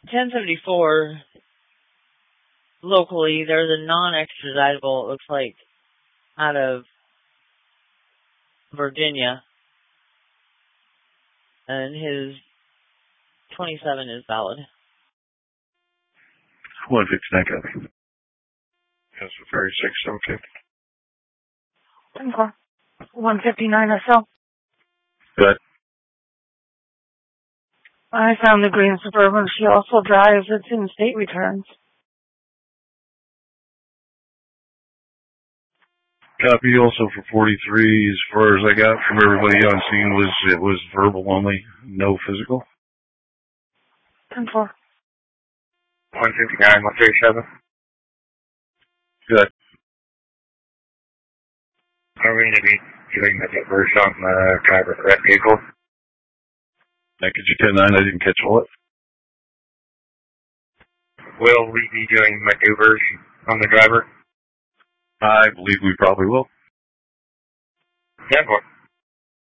1074, locally, there's a non-extraditable, it looks like, out of Virginia. And his 27 is valid. 159 copy. That's a 36, okay. 159 or so. Good. I found the green Suburban. She also drives. It's in state returns. Copy also for 43. As far as I got from everybody on scene it was verbal only, no physical. 10-4. 159, 137. Good. Are we going to be doing the diverse on the driver correct vehicle? Could you 10-9? I didn't catch all it. Will we be doing maneuvers on the driver? I believe we probably will. 10-4.